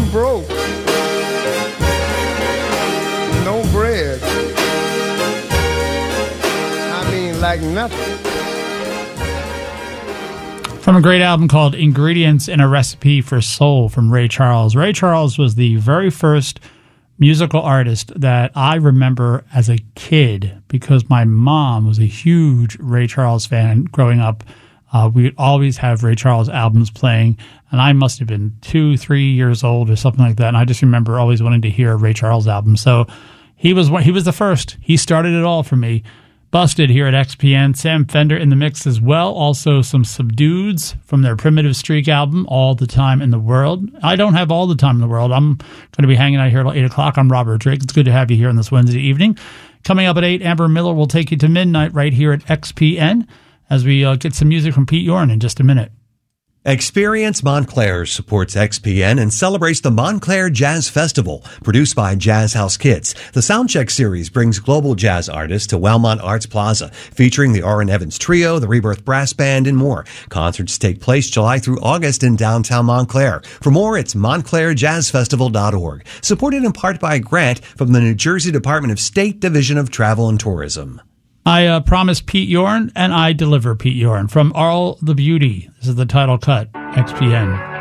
I'm broke. No bread. I mean, like nothing. From a great album called Ingredients in a Recipe for Soul from Ray Charles. Ray Charles was the very first musical artist that I remember as a kid because my mom was a huge Ray Charles fan growing up. We would always have Ray Charles albums playing, and I must have been 2-3 years old or something like that, and I just remember always wanting to hear a Ray Charles album. So he was the first. He started it all for me. Busted here at XPN. Sam Fender in the mix as well. Also some Subdueds from their Primitive Streak album, All the Time in the World. I don't have all the time in the world. I'm going to be hanging out here till 8 o'clock. I'm Robert Drake. It's good to have you here on this Wednesday evening. Coming up at 8, Amber Miller will take you to midnight right here at XPN as we get some music from Pete Yorn in just a minute. Experience Montclair supports XPN and celebrates the Montclair Jazz Festival, produced by Jazz House Kids. The Soundcheck series brings global jazz artists to Wellmont Arts Plaza, featuring the Orrin Evans Trio, the Rebirth Brass Band, and more. Concerts take place July through August in downtown Montclair. For more, it's montclairjazzfestival.org. Supported in part by a grant from the New Jersey Department of State Division of Travel and Tourism. I promised Pete Yorn, and I deliver Pete Yorn from All the Beauty. This is the title cut, XPN.